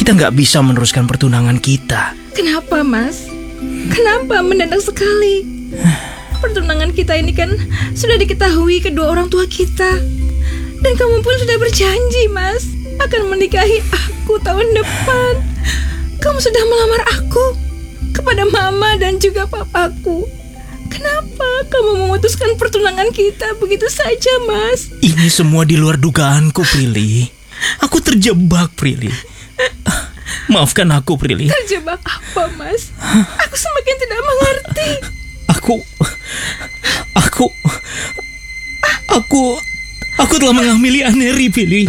kita nggak bisa meneruskan pertunangan kita. Kenapa, Mas? Kenapa mendadak sekali? Pertunangan kita ini kan sudah diketahui kedua orang tua kita. Dan kamu pun sudah berjanji, Mas, akan menikahi aku tahun depan. Kamu sudah melamar aku kepada mama dan juga papaku. Kenapa kamu memutuskan pertunangan kita begitu saja, Mas? Ini semua di luar dugaanku, Prilly. Aku terjebak, Prilly. Maafkan aku, Prilly. Terjebak apa, Mas? Aku semakin tidak mengerti. Aku telah menghamili Aneri, Prilly.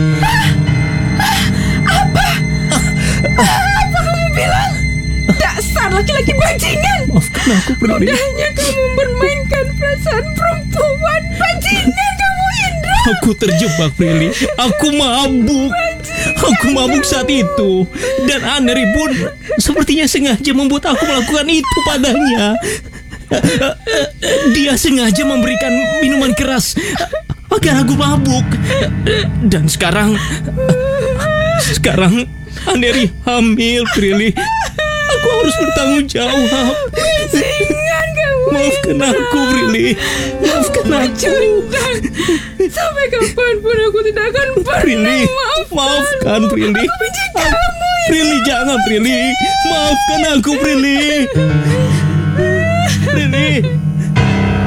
Apa kamu bilang? Dasar laki-laki bajingan. Maafkan aku, Prilly. Mudahnya kamu mempermainkan perasaan perempuan. Bajingan kamu, Indra. Aku terjebak, Prilly. Aku mabuk. Aku mabuk saat itu. Dan Aneri pun sepertinya sengaja membuat aku melakukan itu padanya. Dia sengaja memberikan minuman keras agar aku mabuk. Dan sekarang Aneri hamil, Prilly. Aku harus bertanggung jawab. Bajingan kamu. Maafkan aku, Prilly. Maafkan aku. Sampai kapanpun aku tidak akan Prilly, pernah maafkan, Prilly. Aku benci kamu. Prilly, jangan, Prilly. Maafkan aku, Prilly. Prilly.